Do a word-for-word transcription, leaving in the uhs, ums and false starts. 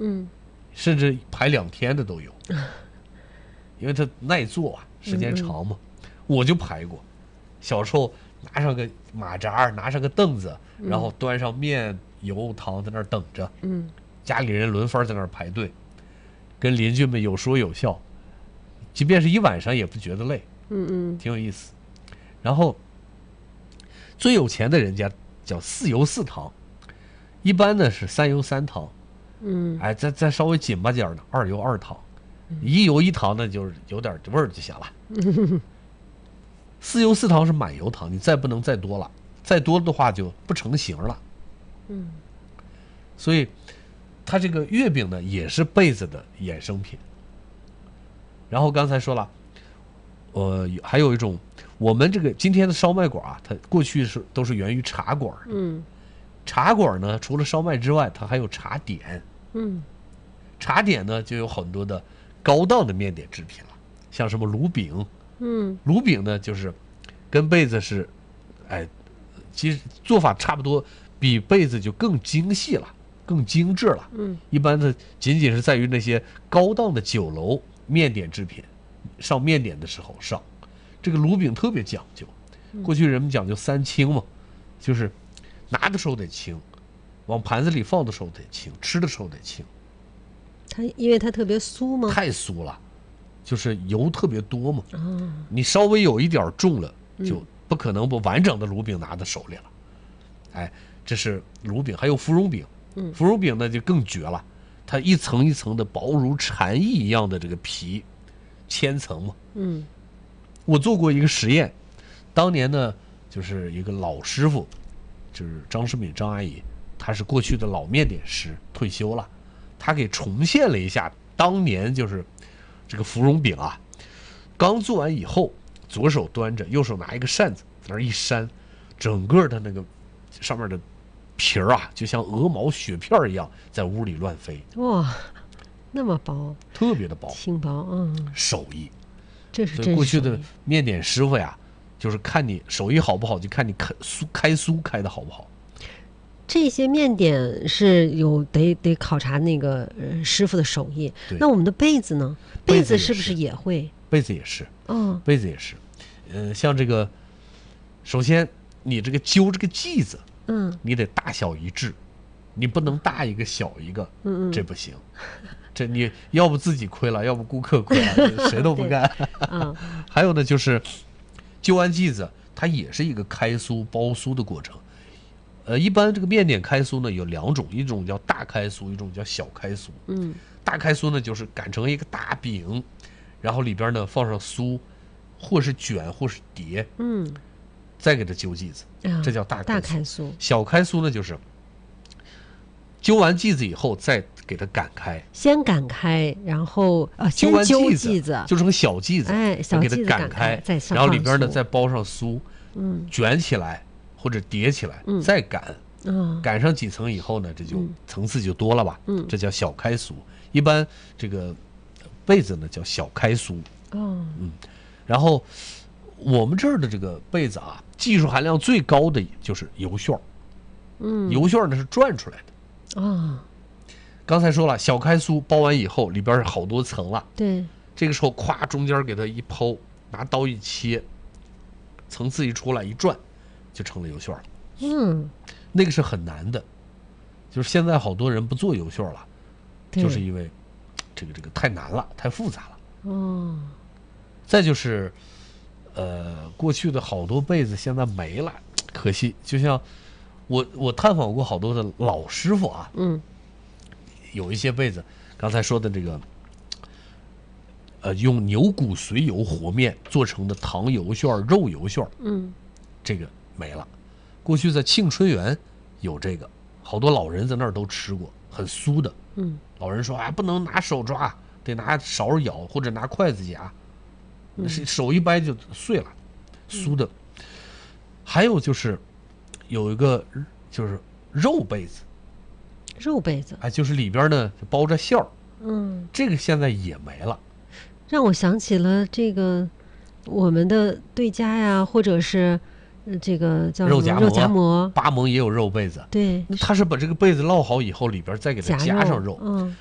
嗯， 甚至排两天的都有，因为它耐坐啊，时间长嘛。嗯嗯我就排过，小时候拿上个马扎，拿上个凳子，然后端上面油糖在那儿等着， 嗯， 家里人轮番在那儿排队，跟邻居们有说有笑，即便是一晚上也不觉得累， 嗯嗯， 挺有意思。然后最有钱的人家叫四油四糖，一般呢是三油三糖， 嗯， 哎，再再稍微紧巴点的二油二糖，一油一糖呢就是有点味儿就行了。 嗯四油四糖是满油糖，你再不能再多了，再多的话就不成形了。 嗯， 所以它这个月饼呢也是被子的衍生品。然后刚才说了，呃，还有一种我们这个今天的烧麦馆啊，它过去是都是源于茶馆的。 嗯， 茶馆呢除了烧麦之外，它还有茶点。 嗯， 茶点呢就有很多的高档的面点制品了，像什么炉饼。 嗯， 炉饼呢，就是跟被子是，哎，其实做法差不多，比被子就更精细了，更精致了。 嗯， 一般的仅仅是在于那些高档的酒楼面点制品，上面点的时候上。这个炉饼特别讲究，过去人们讲究三清嘛，就是拿的时候得清，往盘子里放的时候得清，吃的时候得清。 它因为它特别酥吗？ 太酥了。就是油特别多嘛， 哦， 你稍微有一点重了，就不可能把完整的炉饼拿到手里了。哎，这是炉饼，还有芙蓉饼。 嗯， 芙蓉饼呢就更绝了，它一层一层的薄如蝉翼一样的这个皮，千层嘛。 嗯， 我做过一个实验，当年呢就是一个老师傅，就是张世敏张阿姨，她是过去的老面点师，退休了，她给重现了一下当年就是这个芙蓉饼啊，刚做完以后，左手端着，右手拿一个扇子，在那一扇，整个的那个上面的皮儿啊，就像鹅毛雪片一样，在屋里乱飞。 哇，那么薄， 特别的薄， 轻薄，嗯， 手艺。 这是所以过去的真手艺面点师傅呀，就是看你手艺好不好，就看你开酥开酥开的好不好。 这些面点是有得得考察那个呃师傅的手艺。那我们的被子呢？被子是不是也会？ 被子也是， 哦， 被子也是。呃，像这个，首先你这个揪这个剂子， 嗯， 你得大小一致，你不能大一个小一个， 嗯嗯， 这不行。这你要不自己亏了，要不顾客亏了，谁都不干。 嗯， 还有呢，就是揪完剂子，它也是一个开酥包酥的过程。呃，一般这个面点开酥呢有两种，一种叫大开酥，一种叫小开酥。 嗯， 大开酥呢就是擀成一个大饼，然后里边呢放上酥，或是卷或是叠， 嗯， 再给它揪剂子， 啊这叫大开酥。 大开酥。 小开酥呢就是揪完剂子以后再给它擀开， 先擀开，然后呃揪完先揪剂子， 就成小剂子， 哎，小给它剂子擀开， 再上然后里边呢放酥再包上酥， 嗯， 卷起来或者叠起来， 嗯再擀。 啊， 擀上几层以后呢，这就嗯层次就多了吧？ 嗯这叫小开酥。一般这个被子呢叫小开酥。 哦， 然后我们这儿的这个被子啊，技术含量最高的就是油旋儿。 嗯， 油旋儿呢是转出来的。 啊， 刚才说了，小开酥包完以后，里边是好多层了。 对， 这个时候，咵中间给它一剖，拿刀一切，层次一出来一转，就成了油旋儿了。 嗯， 那个是很难的，就是现在好多人不做油旋儿了， 对就是因为这个这个太难了，太复杂了。 哦， 再就是，呃，过去的好多被子现在没了，可惜。就像我我探访过好多的老师傅啊， 嗯有一些被子，刚才说的这个，呃，用牛骨髓油和面做成的糖油旋儿、肉油旋儿， 嗯， 这个没了。过去在庆春园有这个，好多老人在那儿都吃过，很酥的。 嗯， 老人说啊，不能拿手抓，得拿勺舀或者拿筷子夹，那是手一掰就碎了，酥的。还有就是有一个就是肉被子， 肉被子， 哎，就是里边呢就包着馅儿， 嗯， 这个现在也没了。 让我想起了这个我们的对家呀，或者是呃这个叫什么肉夹馍肉夹馍， 八蒙也有肉被子， 对， 他是把这个被子烙好以后，里边再给它夹加上肉。 嗯